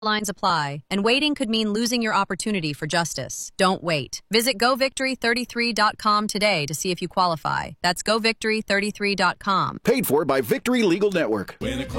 Lines apply, and waiting could mean losing your opportunity for justice. Don't wait. Visit govictory33.com today to see if you qualify. That's govictory33.com. Paid for by Victory Legal Network.